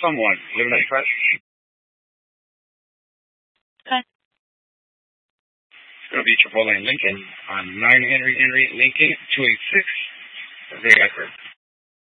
someone. You have a nice rest. Okay. It's going to be Chipotle and Lincoln on 9 Henry Lincoln 286. Very accurate.